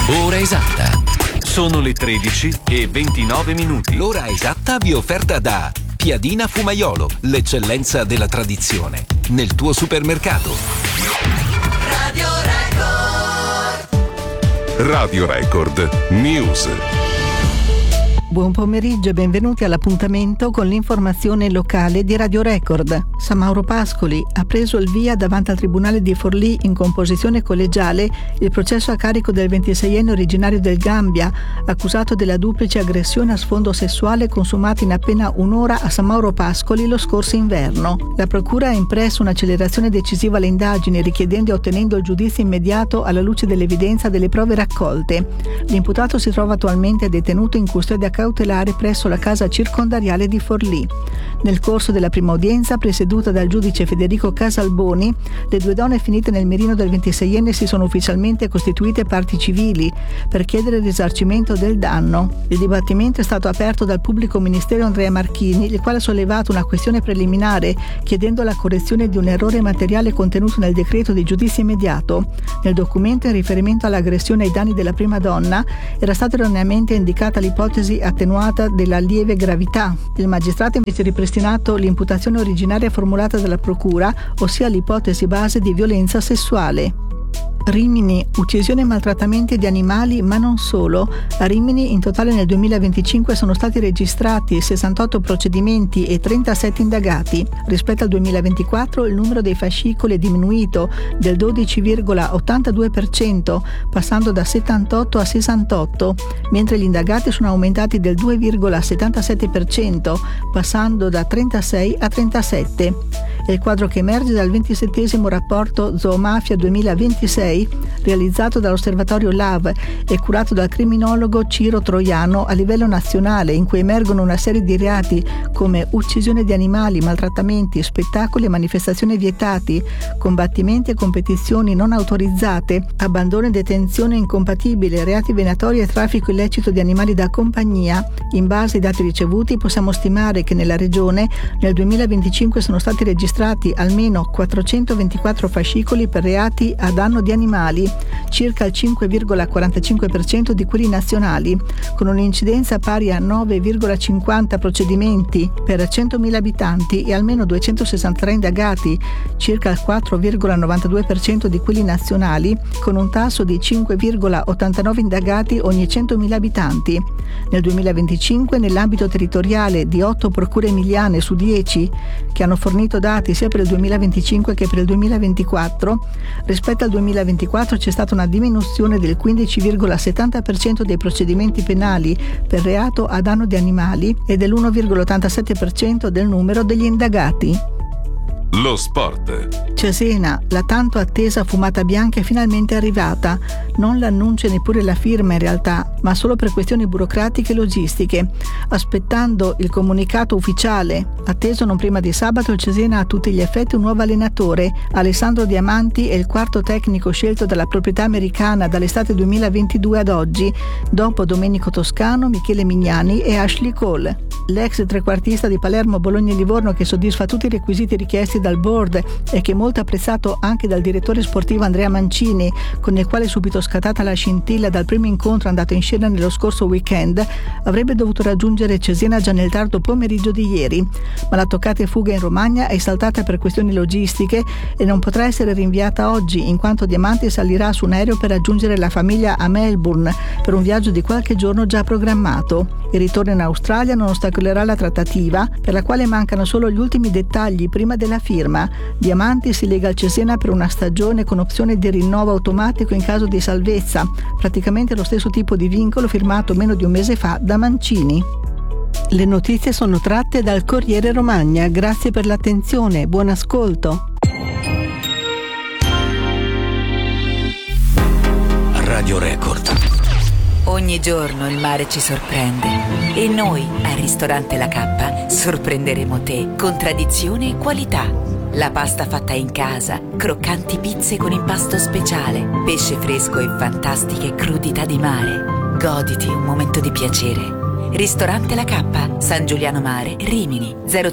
Ora esatta. Sono le 13:29. L'ora esatta vi è offerta da Piadina Fumaiolo, l'eccellenza della tradizione, nel tuo supermercato. Radio Record. Radio Record News. Buon pomeriggio e benvenuti all'appuntamento con l'informazione locale di Radio Record. San Mauro Pascoli ha preso il via davanti al Tribunale di Forlì in composizione collegiale il processo a carico del 26enne originario del Gambia, accusato della duplice aggressione a sfondo sessuale consumata in appena un'ora a San Mauro Pascoli lo scorso inverno. La procura ha impresso un'accelerazione decisiva alle indagini, richiedendo e ottenendo il giudizio immediato alla luce dell'evidenza delle prove raccolte. L'imputato si trova attualmente detenuto in custodia cautelare presso la casa circondariale di Forlì. Nel corso della prima udienza, presieduta dal giudice Federico Casalboni, le due donne finite nel mirino del 26enne si sono ufficialmente costituite parti civili per chiedere il risarcimento del danno. Il dibattimento è stato aperto dal pubblico ministero Andrea Marchini, il quale ha sollevato una questione preliminare chiedendo la correzione di un errore materiale contenuto nel decreto di giudizio immediato. Nel documento, in riferimento all'aggressione ai danni della prima donna, era stata erroneamente indicata l'ipotesi attenuata della lieve gravità. Il magistrato ha invece ripristinato l'imputazione originaria formulata dalla procura, ossia l'ipotesi base di violenza sessuale. Rimini, uccisione e maltrattamenti di animali, ma non solo. A Rimini in totale nel 2025 sono stati registrati 68 procedimenti e 37 indagati. Rispetto al 2024 il numero dei fascicoli è diminuito del 12,82%, passando da 78 a 68, mentre gli indagati sono aumentati del 2,77%, passando da 36 a 37. È il quadro che emerge dal 27° rapporto Zoomafia 2026 realizzato dall'osservatorio LAV e curato dal criminologo Ciro Troiano a livello nazionale, in cui emergono una serie di reati come uccisione di animali, maltrattamenti, spettacoli e manifestazioni vietati, combattimenti e competizioni non autorizzate, abbandono e detenzione incompatibile, reati venatori e traffico illecito di animali da compagnia. In base ai dati ricevuti possiamo stimare che nella regione nel 2025 sono stati registrati almeno 424 fascicoli per reati a danno di animali, circa il 5,45% di quelli nazionali, con un'incidenza pari a 9,50 procedimenti per 100.000 abitanti e almeno 263 indagati, circa il 4,92% di quelli nazionali, con un tasso di 5,89 indagati ogni 100.000 abitanti. Nel 2025, nell'ambito territoriale di 8 procure emiliane su 10, che hanno fornito dati sia per il 2025 che per il 2024, rispetto al 2024 c'è stata una diminuzione del 15,70% dei procedimenti penali per reato a danno di animali e dell'1,87% del numero degli indagati. Lo sport. Cesena, la tanto attesa fumata bianca è finalmente arrivata. Non l'annuncio e neppure la firma in realtà, ma solo per questioni burocratiche e logistiche. Aspettando il comunicato ufficiale, atteso non prima di sabato, il Cesena ha a tutti gli effetti un nuovo allenatore. Alessandro Diamanti è il quarto tecnico scelto dalla proprietà americana dall'estate 2022 ad oggi, dopo Domenico Toscano, Michele Mignani e Ashley Cole. L'ex trequartista di Palermo, Bologna e Livorno, che soddisfa tutti i requisiti richiesti dal board e che è molto apprezzato anche dal direttore sportivo Andrea Mancini, con il quale è subito scattata la scintilla dal primo incontro andato in scena nello scorso weekend, avrebbe dovuto raggiungere Cesena già nel tardo pomeriggio di ieri, ma la toccata e fuga in Romagna è saltata per questioni logistiche e non potrà essere rinviata oggi, in quanto Diamanti salirà su un aereo per raggiungere la famiglia a Melbourne per un viaggio di qualche giorno già programmato. Il ritorno in Australia non ostacolerà la trattativa, per la quale mancano solo gli ultimi dettagli prima della firma. Diamanti si lega al Cesena per una stagione con opzione di rinnovo automatico in caso di salvezza, praticamente lo stesso tipo di vincolo firmato meno di un mese fa da Mancini. Le notizie sono tratte dal Corriere Romagna. Grazie per l'attenzione, buon ascolto. Radio Record. Ogni giorno il mare ci sorprende e noi al ristorante La Cappa sorprenderemo te con tradizione e qualità. La pasta fatta in casa, croccanti pizze con impasto speciale, pesce fresco e fantastiche crudità di mare. Goditi un momento di piacere. Ristorante La Cappa, San Giuliano Mare, Rimini,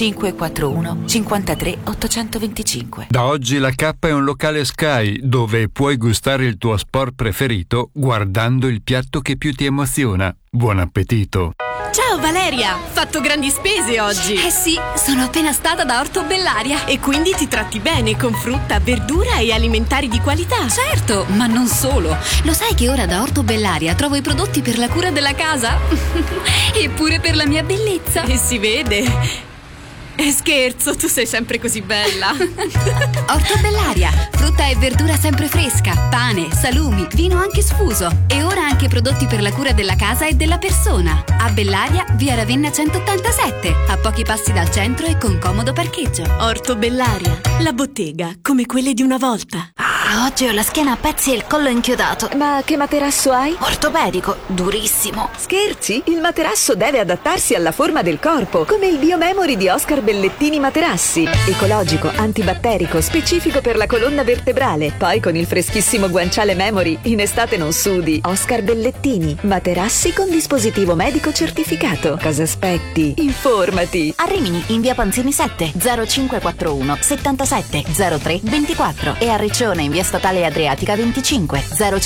0541 53 825. Da oggi La Cappa è un locale Sky dove puoi gustare il tuo sport preferito guardando il piatto che più ti emoziona. Buon appetito! Ciao Valeria! Fatto grandi spese oggi! Eh sì, sono appena stata da Orto Bellaria. E quindi ti tratti bene con frutta, verdura e alimentari di qualità? Certo, ma non solo. Lo sai che ora da Orto Bellaria trovo i prodotti per la cura della casa? E pure per la mia bellezza. E si vede. Scherzo, tu sei sempre così bella. Orto Bellaria, frutta e verdura sempre fresca, pane, salumi, vino anche sfuso. E ora anche prodotti per la cura della casa e della persona. A Bellaria, via Ravenna 187, a pochi passi dal centro e con comodo parcheggio. Orto Bellaria, la bottega come quelle di una volta. Oggi ho la schiena a pezzi e il collo inchiodato. Ma che materasso hai? Ortopedico, durissimo. Scherzi? Il materasso deve adattarsi alla forma del corpo, come il Biomemory di Oscar Bellettini Materassi. Ecologico, antibatterico, specifico per la colonna vertebrale. Poi con il freschissimo guanciale Memory, in estate non sudi. Oscar Bellettini, materassi con dispositivo medico certificato. Cosa aspetti? Informati. A Rimini, in via Panzini 7, 0541 77 03 24 e a Riccione, in via Statale Adriatica 25,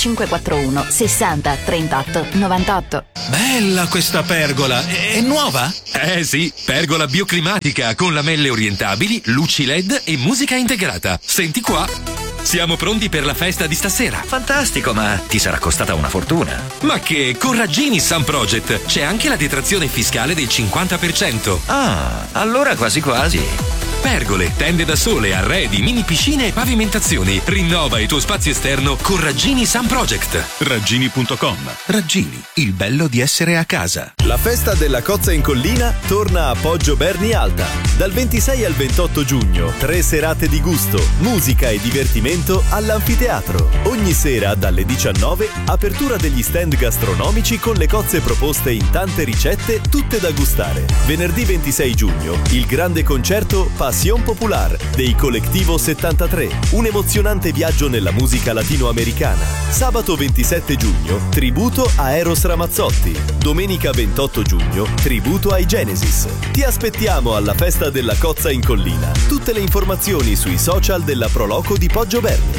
0541 60 38 98. Bella questa pergola, è nuova? Sì, pergola bioclimatica con lamelle orientabili, luci LED e musica integrata. Senti qua. Siamo pronti per la festa di stasera. Fantastico, ma ti sarà costata una fortuna. Ma che, con Raggini Sun Project c'è anche la detrazione fiscale del 50%. Ah, allora quasi quasi. Pergole, tende da sole, arredi, mini piscine e pavimentazioni. Rinnova il tuo spazio esterno con Raggini Sun Project. Raggini.com. Raggini, il bello di essere a casa. La festa della Cozza in Collina torna a Poggio Berni Alta. Dal 26 al 28 giugno, 3 serate di gusto, musica e divertimento all'anfiteatro. Ogni sera dalle 19, apertura degli stand gastronomici con le cozze proposte in tante ricette, tutte da gustare. Venerdì 26 giugno, il grande concerto Pasión Popular dei Colectivo 73, un emozionante viaggio nella musica latinoamericana. Sabato 27 giugno, tributo a Eros Ramazzotti. Domenica 28 giugno, tributo ai Genesis. Ti aspettiamo alla festa della Cozza in Collina. Tutte le informazioni sui social della Proloco di Poggio Berni.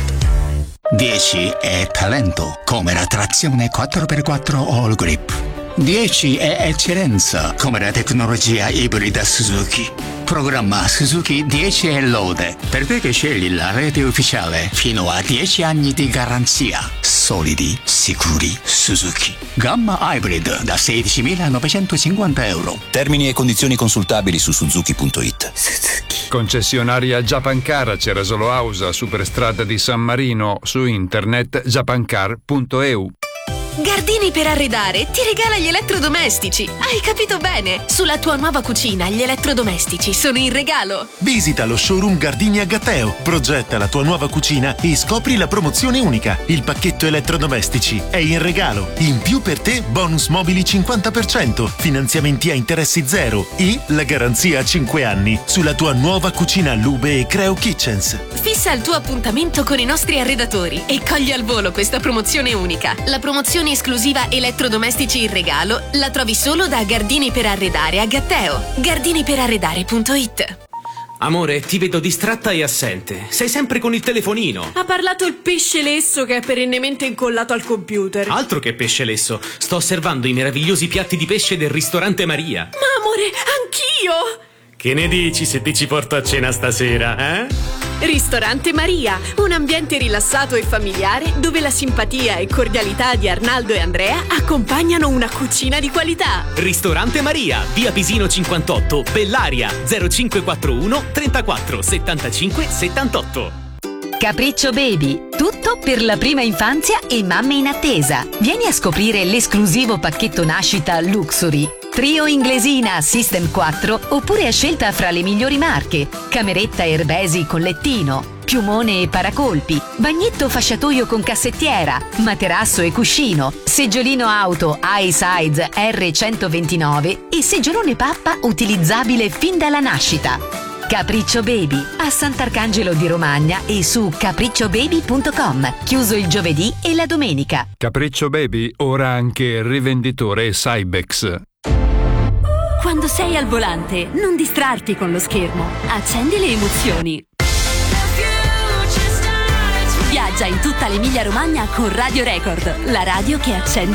10 è talento, come la trazione 4x4 All Grip. 10 è eccellenza, come la tecnologia ibrida Suzuki. Programma Suzuki 10 è lode, per te che scegli la rete ufficiale, fino a 10 anni di garanzia. Solidi, sicuri, Suzuki. Gamma Hybrid da 16.950 euro. Termini e condizioni consultabili su suzuki.it. Suzuki. Concessionaria Japancar, Cerasolo Ausa, Superstrada di San Marino, su internet japancar.eu. Gardini per arredare ti regala gli elettrodomestici. Hai capito bene? Sulla tua nuova cucina gli elettrodomestici sono in regalo. Visita lo showroom Gardini a Gatteo, progetta la tua nuova cucina e scopri la promozione unica. Il pacchetto elettrodomestici è in regalo. In più per te bonus mobili 50%, finanziamenti a interessi zero e la garanzia a 5 anni sulla tua nuova cucina Lube e Creo Kitchens. Fissa il tuo appuntamento con i nostri arredatori e cogli al volo questa promozione unica. La promozione esclusiva elettrodomestici in regalo la trovi solo da Gardini per Arredare a Gatteo. Gardiniperarredare.it. Amore, ti vedo distratta e assente. Sei sempre con il telefonino. Ha parlato il pesce lesso che è perennemente incollato al computer. Altro che pesce lesso. Sto osservando i meravigliosi piatti di pesce del ristorante Maria. Ma amore, anch'io! Che ne dici se ti ci porto a cena stasera, eh? Ristorante Maria, un ambiente rilassato e familiare dove la simpatia e cordialità di Arnaldo e Andrea accompagnano una cucina di qualità. Ristorante Maria, via Pisino 58, Bellaria, 0541 34 75 78. Capriccio Baby, tutto per la prima infanzia e mamme in attesa. Vieni a scoprire l'esclusivo pacchetto nascita Luxury. Trio inglesina System 4 oppure a scelta fra le migliori marche. Cameretta Herbesi con lettino, piumone e paracolpi, bagnetto fasciatoio con cassettiera, materasso e cuscino, seggiolino auto iSize R129 e seggiolone pappa utilizzabile fin dalla nascita. Capriccio Baby a Sant'Arcangelo di Romagna e su capricciobaby.com, chiuso il giovedì e la domenica. Capriccio Baby ora anche rivenditore Cybex. Quando sei al volante, non distrarti con lo schermo. Accendi le emozioni. Viaggia in tutta l'Emilia-Romagna con Radio Record, la radio che accende